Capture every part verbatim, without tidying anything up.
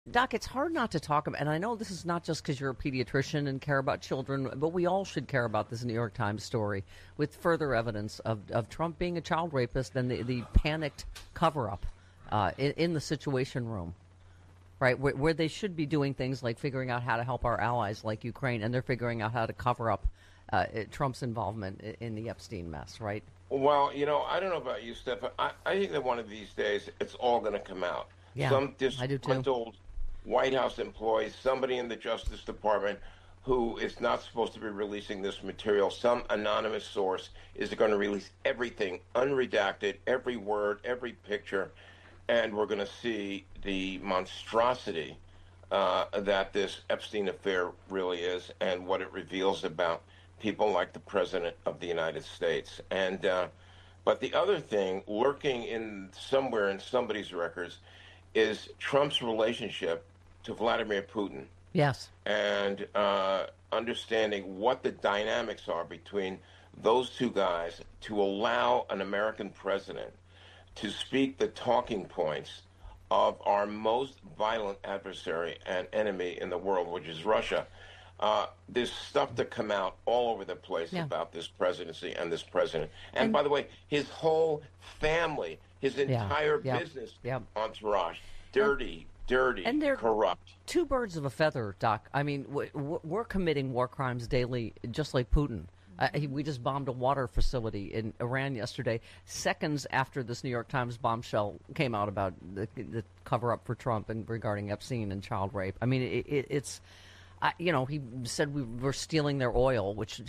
Doc, it's hard not to talk about, and I know this is not just because you're a pediatrician and care about children, but we all should care about this New York Times story with further evidence of, of Trump being a child rapist and the, the panicked cover-up uh, in, in the Situation Room, right, where, where they should be doing things like figuring out how to help our allies like Ukraine, and they're figuring out how to cover up uh, Trump's involvement in the Epstein mess, right? Well, you know, I don't know about you, Steph. I, I think that one of these days it's all going to come out. Yeah, Some I do too. disgruntled White House employees, somebody in the Justice Department who is not supposed to be releasing this material, some anonymous source is going to release everything, unredacted, every word, every picture, and we're going to see the monstrosity uh, that this Epstein affair really is and what it reveals about people like the President of the United States. And uh, but the other thing lurking in somewhere in somebody's records is Trump's relationship to Vladimir Putin. Yes. And uh, understanding what the dynamics are between those two guys to allow an American president to speak the talking points of our most violent adversary and enemy in the world, which is Russia. Uh, there's stuff to come out all over the place yeah. about this presidency and this president. And, and by the way, his whole family, his entire yeah. business yeah. entourage, dirty, dirty, and they're corrupt. Two birds of a feather, Doc. I mean, we're committing war crimes daily, just like Putin. Uh, he, we just bombed a water facility in Iran yesterday, seconds after this New York Times bombshell came out about the, the cover-up for Trump and regarding Epstein and child rape. I mean, it, it, it's, uh, you know, he said we were stealing their oil, which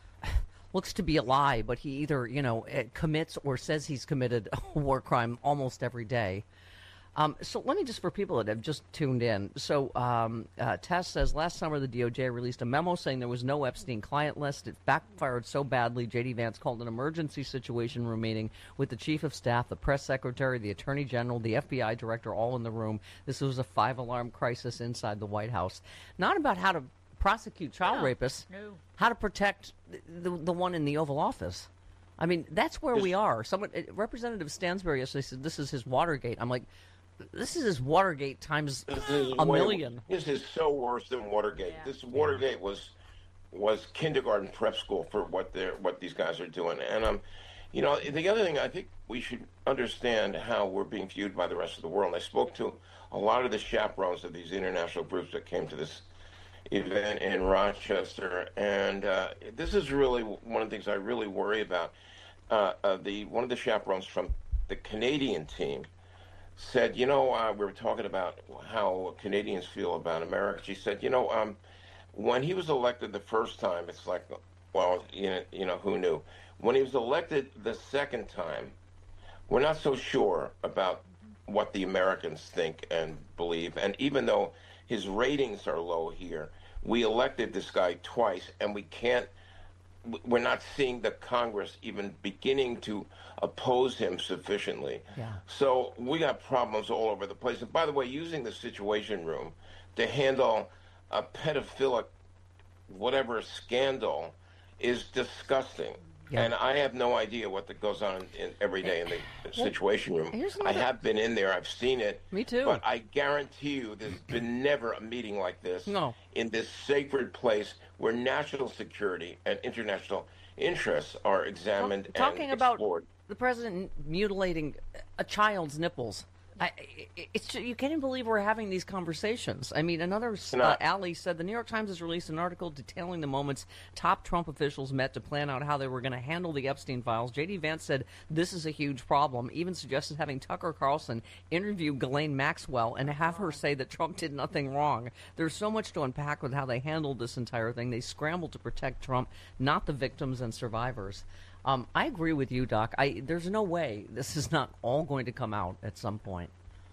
looks to be a lie, but he either, you know, commits or says he's committed a war crime almost every day. Um, so let me just, for people that have just tuned in, so um, uh, Tess says, last summer the D O J released a memo saying there was no Epstein client list. It backfired so badly, J D. Vance called an emergency situation room meeting with the chief of staff, the press secretary, the attorney general, the F B I director, all in the room. This was a five-alarm crisis inside the White House. Not about how to prosecute child no, rapists, no. how to protect the, the one in the Oval Office. I mean, that's where we are. Someone, Representative Stansbury yesterday said this is his Watergate. I'm like, this is his Watergate times a way, million. This is so worse than Watergate. Yeah. This Watergate yeah. was was kindergarten prep school for what they're what these guys are doing. And um, you know, the other thing I think we should understand how we're being viewed by the rest of the world. I spoke to a lot of the chaperones of these international groups that came to this event in Rochester, and uh, this is really one of the things I really worry about. Uh, uh, the one of the chaperones from the Canadian team said, you know, uh, we were talking about how Canadians feel about America. She said, you know, um, when he was elected the first time, it's like, well, you know, you know, who knew? When he was elected the second time, we're not so sure about what the Americans think and believe. And even though his ratings are low here, we elected this guy twice, and we can't, we're not seeing the Congress even beginning to oppose him sufficiently. Yeah. So we got problems all over the place. And by the way, using the Situation Room to handle a pedophilic whatever scandal is disgusting. Yeah. And I have no idea what that goes on in, every day in the well, Situation Room. I have been in there. I've seen it. Me too. But I guarantee you there's been never a meeting like this no. in this sacred place where national security and international interests are examined well, talking and about explored. The president mutilating a child's nipples. I, it's you can't believe we're having these conversations. I mean, another uh, ally said the New York Times has released an article detailing the moments top Trump officials met to plan out how they were going to handle the Epstein files. J D. Vance said this is a huge problem, even suggested having Tucker Carlson interview Ghislaine Maxwell and have her say that Trump did nothing wrong. There's so much to unpack with how they handled this entire thing. They scrambled to protect Trump, not the victims and survivors. Um, I agree with you, Doc. I, there's no way this is not all going to come out at some point.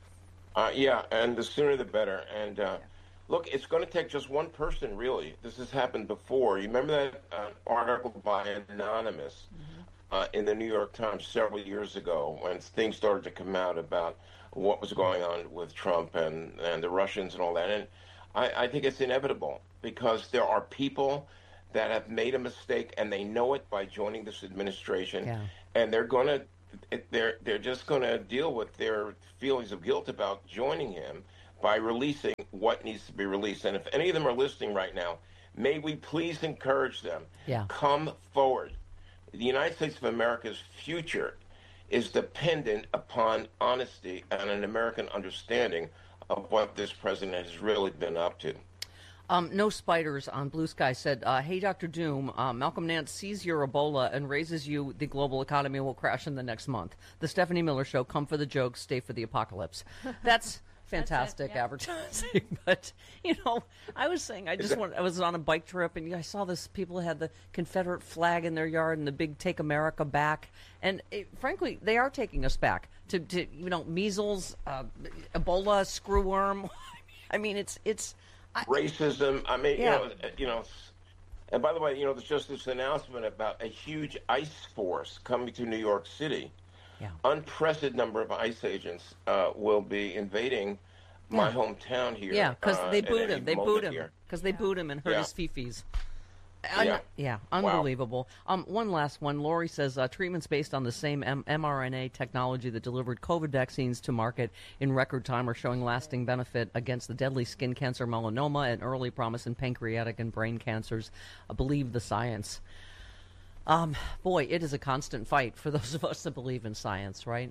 Uh, yeah, and the sooner the better. And uh, yeah. look, it's going to take just one person, really. This has happened before. You remember that uh, article by Anonymous mm-hmm. uh, in the New York Times several years ago when things started to come out about what was going on with Trump and, and the Russians and all that. And I, I think it's inevitable because there are people that have made a mistake, and they know it by joining this administration, yeah. and they're going to, they're they're just going to deal with their feelings of guilt about joining him by releasing what needs to be released. And if any of them are listening right now, may we please encourage them. Yeah. Come forward. The United States of America's future is dependent upon honesty and an American understanding of what this president has really been up to. Um, no Spiders on Blue Sky said, uh, hey, Doctor Doom, uh, Malcolm Nance sees your Ebola and raises you the global economy will crash in the next month. The Stephanie Miller Show, come for the jokes, stay for the apocalypse. That's fantastic. That's it, yeah. Advertising. But, you know, I was saying, I just went, I was on a bike trip and I saw this, people had the Confederate flag in their yard and the big Take America Back. And it, frankly, they are taking us back to, to you know, measles, uh, Ebola, screwworm. I mean, it's, it's, racism. I mean, yeah. you know, you know. And by the way, you know, there's just this announcement about a huge ICE force coming to New York City. Yeah. Unprecedented number of ICE agents uh, will be invading my yeah. hometown here. Yeah, because uh, they booed him. They booed him because they yeah. booed him and hurt yeah. his fifis. Yeah. Un- yeah, unbelievable. Wow. Um, one last one. Lori says uh, treatments based on the same M- mRNA technology that delivered COVID vaccines to market in record time are showing lasting benefit against the deadly skin cancer, melanoma, and early promise in pancreatic and brain cancers. Uh, believe the science. Um, boy, it is a constant fight for those of us that believe in science, right?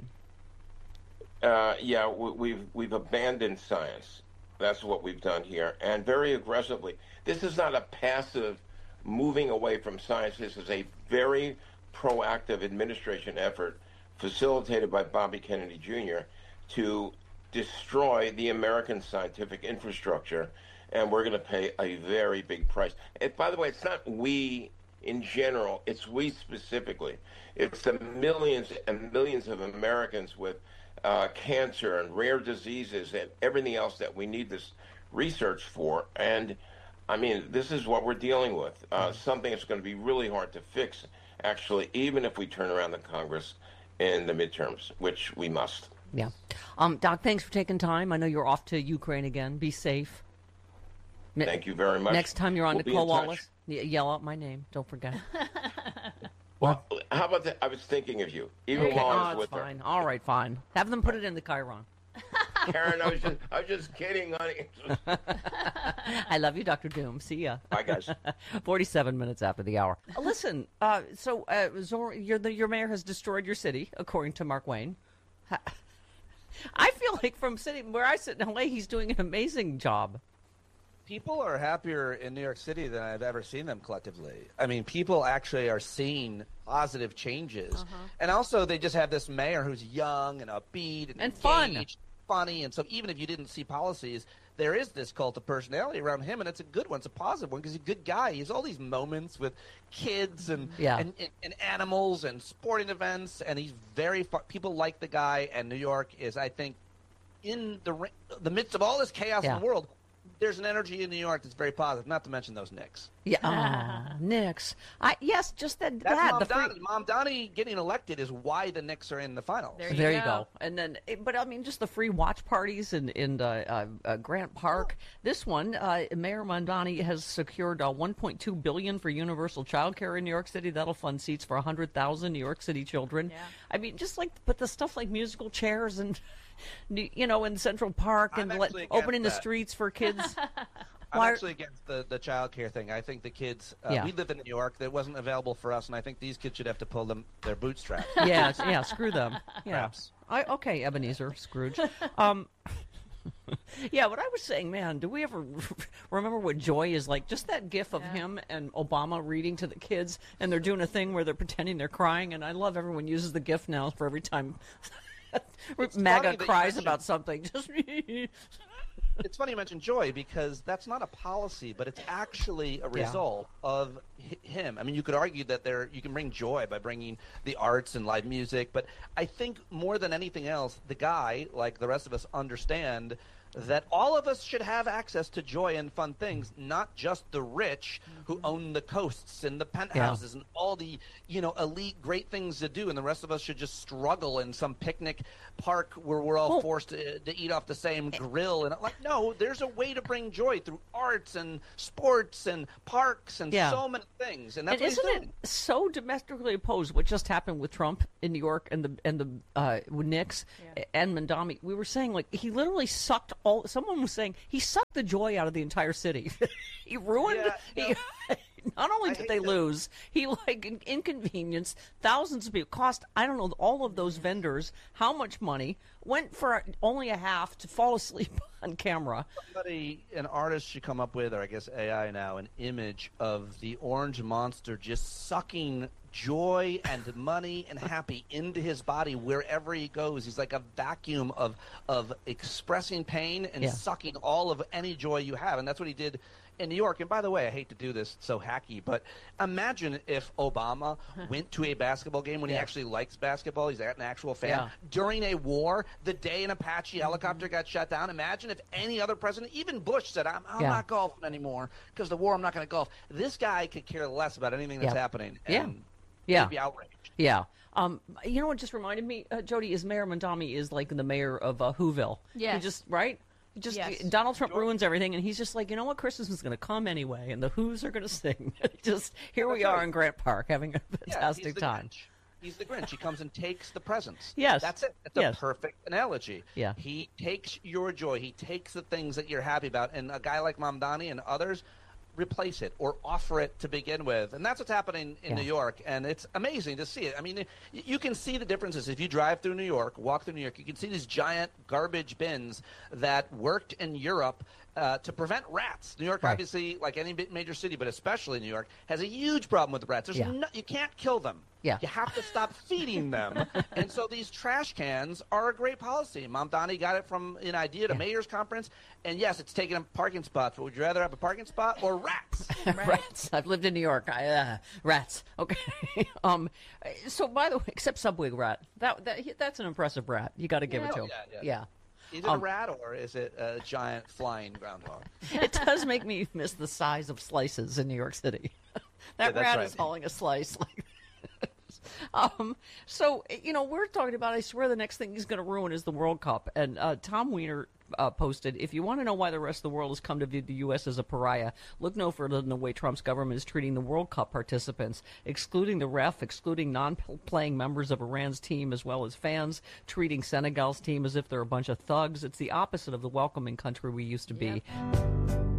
Uh, yeah, we, we've we've abandoned science. That's what we've done here, and very aggressively. This is not a passive moving away from science. This is a very proactive administration effort facilitated by Bobby Kennedy Junior to destroy the American scientific infrastructure, and we're going to pay a very big price. And by the way, it's not we in general, it's we specifically. It's the millions and millions of Americans with uh, cancer and rare diseases and everything else that we need this research for. And I mean, this is what we're dealing with, uh, something that's going to be really hard to fix, actually, even if we turn around the Congress in the midterms, which we must. Yeah. Um, Doc, thanks for taking time. I know you're off to Ukraine again. Be safe. Thank you very much. Next time you're on we'll Nicole Wallace, y- yell out my name. Don't forget. Well, how about that? I was thinking of you, even okay. while I was oh, with fine. her. All right, fine. Have them put it in the Chiron. Karen, I was just, I was just kidding, honey. I love you, Doctor Doom. See ya. Bye, guys. Forty-seven minutes after the hour. Uh, listen, uh, so uh, Zor- your, the, your mayor has destroyed your city, according to Mark Wayne. I feel like from sitting where I sit in L A, he's doing an amazing job. People are happier in New York City than I've ever seen them collectively. I mean, people actually are seeing positive changes. Uh-huh. And also, they just have this mayor who's young and upbeat and, and fun. funny. And so even if you didn't see policies, there is this cult of personality around him, and it's a good one. It's a positive one because he's a good guy. He has all these moments with kids and, yeah. and, and, and animals and sporting events, and he's very fun. People like the guy, and New York is, I think, in the the midst of all this chaos yeah. in the world, there's an energy in New York that's very positive, not to mention those Knicks. Yeah, oh, Knicks. I, yes, just that. That's that Mom, the Donnie. free... Mom Donnie getting elected is why the Knicks are in the finals. There you, there go. you go. And then, but I mean, just the free watch parties in, in uh, uh, uh, Grant Park. Oh. This one, uh, Mayor Mondani has secured uh, one point two billion dollars for universal child care in New York City. That'll fund seats for one hundred thousand New York City children. Yeah. I mean, just like, but the stuff like musical chairs and, you know, in Central Park and let, opening that. the streets for kids. I'm Why... actually against the, the child care thing. I think the kids, uh, yeah. we live in New York, that wasn't available for us, and I think these kids should have to pull them their bootstraps. Yeah, yeah, screw them. Yeah. Perhaps. I, okay, Ebenezer Scrooge. Um, yeah, what I was saying, man, do we ever remember what joy is like? Just that gif of yeah. him and Obama reading to the kids, and they're doing a thing where they're pretending they're crying, and I love everyone uses the gif now for every time MAGA cries about something. Just It's funny you mentioned joy because that's not a policy, but it's actually a result yeah. of h- him. I mean, you could argue that there you can bring joy by bringing the arts and live music, but I think more than anything else, the guy, like the rest of us, understand that all of us should have access to joy and fun things, not just the rich who own the coasts and the penthouses yeah. and all the, you know, elite great things to do, and the rest of us should just struggle in some picnic park where we're all well, forced to, to eat off the same grill. And like, no, there's a way to bring joy through arts and sports and parks and yeah. so many things. And that's and what isn't he's doing. It so domestically opposed? What just happened with Trump in New York and the and the uh, Knicks yeah. and Mondami? We were saying, like, he literally sucked all. Someone was saying he sucked the joy out of the entire city. He ruined. Yeah, he, not only I did hate they that. lose, he like in- inconvenienced thousands of people. Cost I don't know all of those vendors how much money. Went for only a half to fall asleep on camera. Somebody, an artist should come up with, or I guess A I now, an image of the orange monster just sucking joy and money and happy into his body wherever he goes. He's like a vacuum of of expressing pain and Yeah. sucking all of any joy you have, and that's what he did in New York. And by the way, I hate to do this, it's so hacky, but imagine if Obama went to a basketball game when he Yeah. actually likes basketball. He's an actual fan. Yeah. During a war, the day an Apache helicopter got shot down, imagine if any other president, even Bush, said, I'm, I'm Yeah. not golfing anymore because the war, I'm not going to golf. This guy could care less about anything that's Yeah. happening. Yeah. And Yeah. he'd be outraged. Yeah. Um, you know what just reminded me, uh, Jody, is Mayor Mondami is like the mayor of uh, Whoville. Yes. He just, right? He Just Yes. Donald Trump ruins everything, and he's just like, you know what? Christmas is going to come anyway, and the Who's are going to sing. Just here we That's are right. in Grant Park having a Yeah, fantastic he's the time. Grinch. He's the Grinch. He comes and takes the presents. Yes. That's it. That's Yes. a perfect analogy. Yeah. He takes your joy. He takes the things that you're happy about. And a guy like Mamdani and others replace it or offer it to begin with. And that's what's happening in Yeah. New York. And it's amazing to see it. I mean, y- you can see the differences. If you drive through New York, walk through New York, you can see these giant garbage bins that worked in Europe uh, to prevent rats. New York, Right. obviously, like any bit- major city, but especially New York, has a huge problem with rats. There's Yeah. no, you can't kill them. Yeah. You have to stop feeding them. And so these trash cans are a great policy. Mom Donnie got it from an idea to Yeah. mayor's conference. And yes, it's taking up parking spots, but would you rather have a parking spot or rats? Rats. I've lived in New York. I, uh, rats. Okay. um. So, by the way, except Subway rat. That that that's an impressive rat. You got to give Yeah. it to Oh, him. yeah, yeah. yeah. Is it Um, a rat or is it a giant flying groundhog? It does make me miss the size of slices in New York City. that Yeah, that's rat right. is hauling a slice like this. Um, so, you know, we're talking about, I swear the next thing he's going to ruin is the World Cup. And uh, Tom Weiner uh, posted, if you want to know why the rest of the world has come to view the U S as a pariah, look no further than the way Trump's government is treating the World Cup participants, excluding the ref, excluding non-playing members of Iran's team as well as fans, treating Senegal's team as if they're a bunch of thugs. It's the opposite of the welcoming country we used to be. Yep.